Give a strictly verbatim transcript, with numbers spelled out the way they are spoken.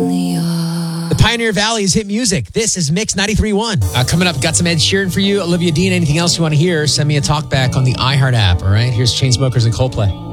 The Pioneer Valley's hit music. This is Mix ninety-three point one. Uh, coming up, got some Ed Sheeran for you. Olivia Dean, anything else you want to hear, send me a talk back on the iHeart app, all right? Here's Chainsmokers and Coldplay.